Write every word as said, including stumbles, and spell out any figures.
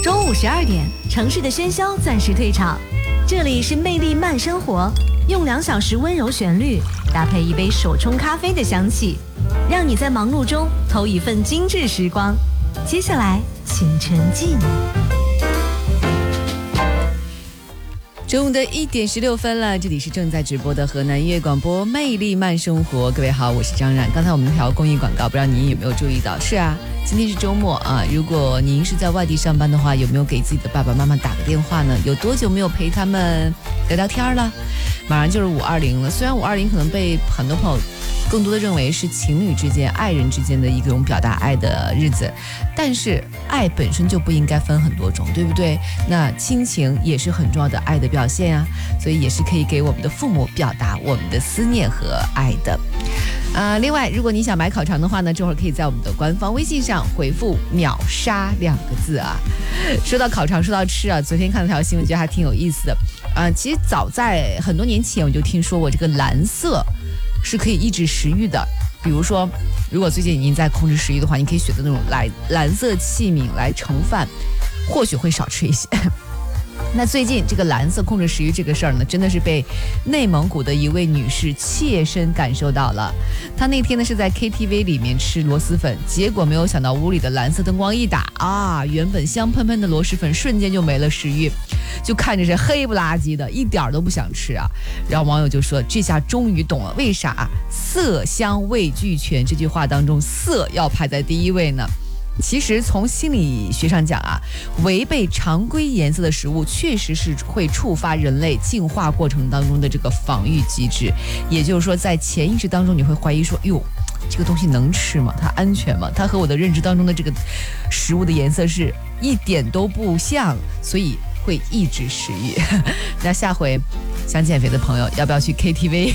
中午十二点，城市的喧嚣暂时退场，这里是魅力慢生活，用两小时温柔旋律搭配一杯手冲咖啡的香气，让你在忙碌中偷一份精致时光。接下来，请沉浸。 中午的一点十六分了，这里是正在直播的河南音乐广播魅力慢生活。各位好，我是张冉。刚才我们那条公益广告，不知道您有没有注意到？是啊，今天是周末啊。如果您是在外地上班的话，有没有给自己的爸爸妈妈打个电话呢？有多久没有陪他们聊聊天了？马上就是五二零了。虽然五二零可能被很多朋友更多的认为是情侣之间、爱人之间的一种表达爱的日子，但是爱本身就不应该分很多种，对不对？那亲情也是很重要的爱的表现啊，所以也是可以给我们的父母表达我们的思念和爱的。呃，另外，如果你想买烤肠的话呢，这会儿可以在我们的官方微信上回复“秒杀”两个字啊。说到烤肠，说到吃啊，昨天看了条新闻，觉得还挺有意思的。啊、呃，其实早在很多年前我就听说过这个蓝色是可以抑制食欲的。比如说，如果最近您在控制食欲的话，你可以选择那种蓝蓝色器皿来盛饭，或许会少吃一些。那最近这个蓝色控制食欲这个事儿呢，真的是被内蒙古的一位女士切身感受到了。她那天呢是在 K T V 里面吃螺蛳粉，结果没有想到屋里的蓝色灯光一打啊，原本香喷喷的螺蛳粉瞬间就没了食欲，就看着是黑不拉几的，一点都不想吃啊。然后网友就说，这下终于懂了为啥色香味俱全这句话当中色要排在第一位呢？其实从心理学上讲啊，违背常规颜色的食物确实是会触发人类进化过程当中的这个防御机制。也就是说，在潜意识当中你会怀疑说，哟，这个东西能吃吗？它安全吗？它和我的认知当中的这个食物的颜色是一点都不像，所以会抑制食欲。那下回想减肥的朋友，要不要去 K T V